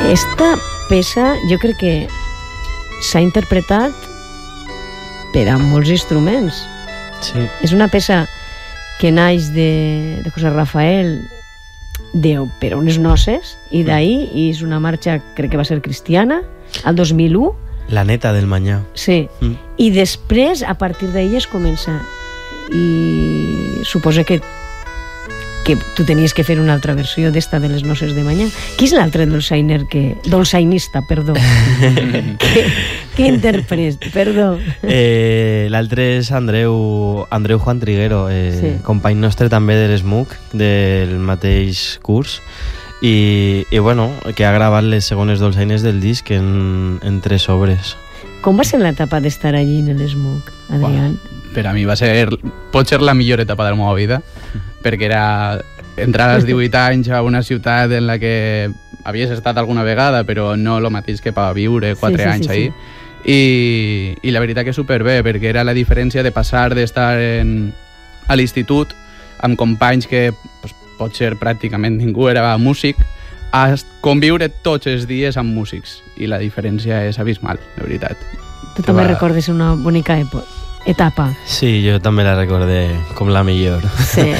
Esta peça jo crec que s'ha interpretat per a molts instruments. Sí. És una peça que naix de José Rafael per a unes noces, i d'ahir és una marxa, crec que va ser cristiana, al 2001. La neta del Manyà. Sí. I després, a partir d'ahir es comença. I suposa que tu tenies que fer una altra versió d'esta de les noces de Manyà. Qui és l'altre dolçainista, perdó? que interpret, perdó. L'altre és Andreu Juan Triguero, sí. Company nostre també de l'SMUC, del mateix curs, i bueno, que ha gravat les segones dolçaines del disc en 3 obres. Com va ser l'etapa d'estar allí en l'SMUC, Adrián? Per a mi pot ser la millor etapa de la meva vida, perquè era entrar als 18 anys a una ciutat en la que havies estat alguna vegada, però no el mateix que per viure 4 anys ahí. I la veritat que superbé, perquè era la diferència de passar d'estar a l'institut amb companys que potser pràcticament ningú era músic, a conviure tots els dies amb músics, i la diferència és abismal, la veritat. Tu també recordes una bonica etapa? Sí, jo també la recordé com la millor. Sí.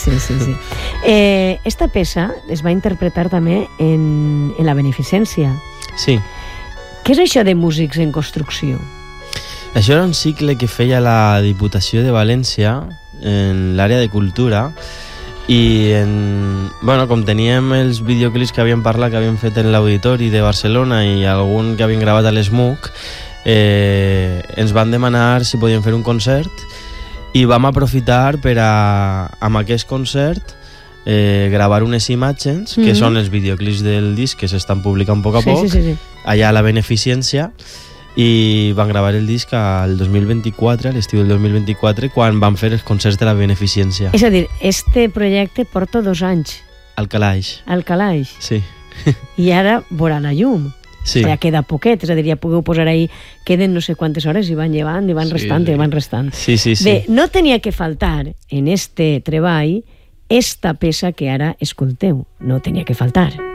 Esta peça es va interpretar també en la beneficència. Sí. Què és això de músics en construcció? Això era un cicle que feia la Diputació de València en l'àrea de cultura, i com teníem els videoclips que havíem parlat, que havíem fet en l'Auditori de Barcelona i algun que havien gravat a l'SMUC, ens van demanar si podíem fer un concert, i vam aprofitar per amb aquest concert gravar unes imatges que són els videoclips del disc que s'estan publicant a poc a poc allà a la Beneficència, i van gravar el disc al 2024, a l'estiu del 2024, quan van fer els concerts de la Beneficència. És a dir, este projecte porta 2 anys. Al Calaix. Al Calaix. Sí. I ara veurà la llum. Sí. Ja queda poquet, és a dir, ja pugueu posar ahí, queden no sé quantes hores i van llevant, i van restant. Sí. Bé, no tenia que faltar en este treball esta peça que ara escolteu. No tenia que faltar.